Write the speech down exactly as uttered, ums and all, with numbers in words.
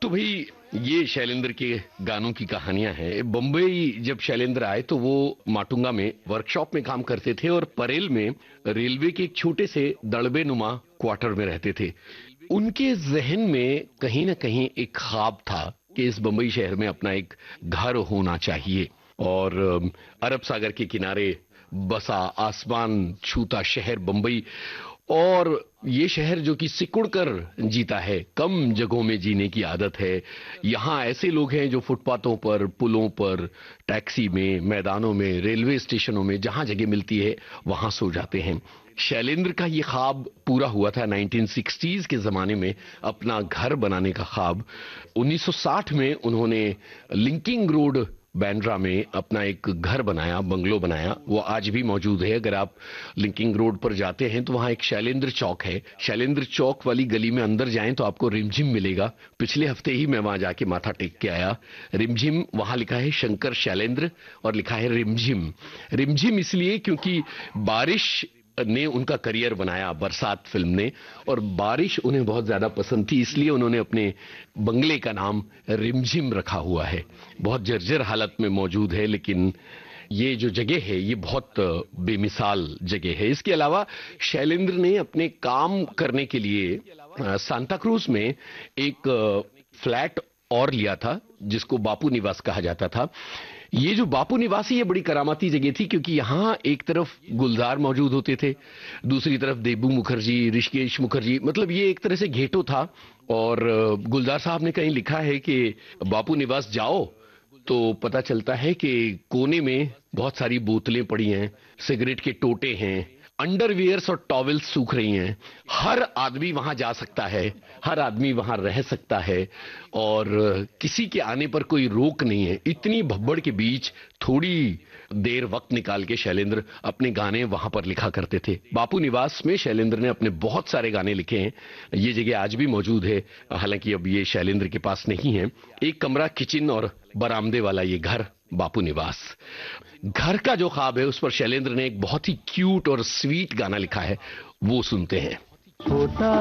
भाई ये शैलेंद्र के गानों की कहानियां हैं। बम्बई जब शैलेंद्र आए तो वो माटुंगा में वर्कशॉप में काम करते थे और परेल में रेलवे के एक छोटे से दड़बे नुमा क्वार्टर में रहते थे। उनके जहन में कहीं ना कहीं एक ख्वाब था कि इस बम्बई शहर में अपना एक घर होना चाहिए और अरब सागर के किनारे बसा आसमान छूता शहर बम्बई। और ये शहर जो कि सिकुड़कर जीता है, कम जगहों में जीने की आदत है। यहाँ ऐसे लोग हैं जो फुटपाथों पर, पुलों पर, टैक्सी में, मैदानों में, रेलवे स्टेशनों में, जहां जगह मिलती है वहां सो जाते हैं। शैलेंद्र का ये ख्वाब पूरा हुआ था नाइनटीन सिक्सटीज़ के जमाने में, अपना घर बनाने का ख्वाब। उन्नीस सौ साठ में उन्होंने लिंकिंग रोड बांद्रा में अपना एक घर बनाया, बंगलो बनाया। वो आज भी मौजूद है। अगर आप लिंकिंग रोड पर जाते हैं तो वहां एक शैलेंद्र चौक है। शैलेंद्र चौक वाली गली में अंदर जाएं तो आपको रिमझिम मिलेगा। पिछले हफ्ते ही मैं वहां जाके माथा टेक के आया। रिमझिम, वहां लिखा है शंकर शैलेंद्र और लिखा है रिमझिम। रिमझिम इसलिए क्योंकि बारिश ने उनका करियर बनाया, बरसात फिल्म ने, और बारिश उन्हें बहुत ज्यादा पसंद थी, इसलिए उन्होंने अपने बंगले का नाम रिमझिम रखा हुआ है। बहुत जर्जर हालत में मौजूद है, लेकिन ये जो जगह है ये बहुत बेमिसाल जगह है। इसके अलावा शैलेंद्र ने अपने काम करने के लिए सांता क्रूज में एक फ्लैट और लिया था जिसको बापू निवास कहा जाता था। ये जो बापू निवास है ये बड़ी करामाती जगह थी क्योंकि यहाँ एक तरफ गुलजार मौजूद होते थे, दूसरी तरफ देबू मुखर्जी, ऋषिकेश मुखर्जी, मतलब ये एक तरह से घेटो था। और गुलजार साहब ने कहीं लिखा है कि बापू निवास जाओ तो पता चलता है कि कोने में बहुत सारी बोतलें पड़ी हैं, सिगरेट के टोटे हैं, अंडरवियर्स और टॉवेल्स सूख रही हैं। हर आदमी वहां जा सकता है, हर आदमी वहां रह सकता है और किसी के आने पर कोई रोक नहीं है। इतनी भब्बड़ के बीच थोड़ी देर वक्त निकाल के शैलेंद्र अपने गाने वहां पर लिखा करते थे। बापू निवास में शैलेंद्र ने अपने बहुत सारे गाने लिखे हैं। ये जगह आज भी मौजूद है, हालांकि अब ये शैलेंद्र के पास नहीं है। एक कमरा, किचन और बरामदे वाला ये घर बापू निवास। घर का जो ख्वाब है उस पर शैलेंद्र ने एक बहुत ही क्यूट और स्वीट गाना लिखा है, वो सुनते हैं।